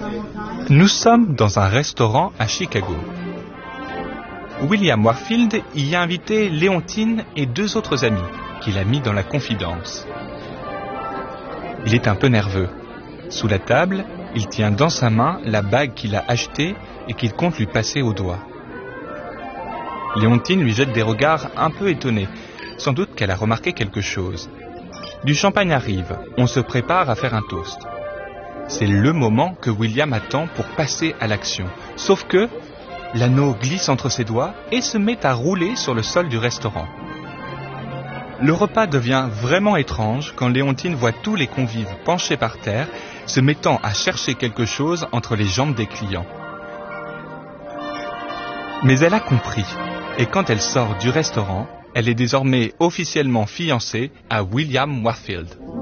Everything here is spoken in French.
Nous sommes dans un restaurant à Chicago. William Warfield y a invité Léontine et 2 autres amis qu'il a mis dans la confidence. Il est un peu nerveux. Sous la table, il tient dans sa main la bague qu'il a achetée et qu'il compte lui passer au doigt. Léontine lui jette des regards un peu étonnés, sans doute qu'elle a remarqué quelque chose. Du champagne arrive, on se prépare à faire un toast. C'est le moment que William attend pour passer à l'action. Sauf que l'anneau glisse entre ses doigts et se met à rouler sur le sol du restaurant. Le repas devient vraiment étrange quand Léontine voit tous les convives penchés par terre, se mettant à chercher quelque chose entre les jambes des clients. Mais elle a compris, et quand elle sort du restaurant, elle est désormais officiellement fiancée à William Warfield.